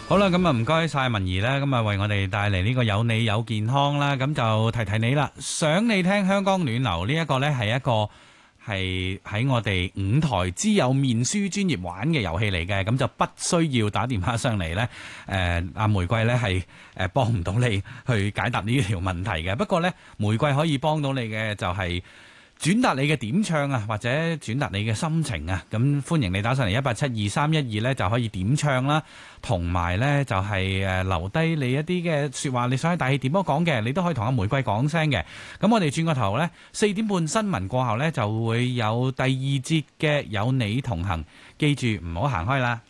好啦，咁啊唔該晒文儀啦，咁啊為我哋帶嚟呢個有你有健康啦，咁就提提你啦。想你聽香港暖流呢一個呢，係一個係喺我哋五台之友面書專頁玩嘅遊戲嚟嘅，咁就不需要打電話上嚟呢。阿玫瑰呢係幫唔到你去解答呢條問題嘅。不過呢，玫瑰可以幫到你嘅就係轉達你嘅點唱啊，或者轉達你嘅心情啊，咁歡迎你打上嚟1872312呢，就可以點唱啦，同埋呢，就係留低你一啲嘅說話，你想喺大氣點播講嘅，你都可以同阿玫瑰講聲嘅。咁我哋轉個頭呢，4點半新聞過後呢，就會有第二節嘅有你同行，記住唔好行開啦。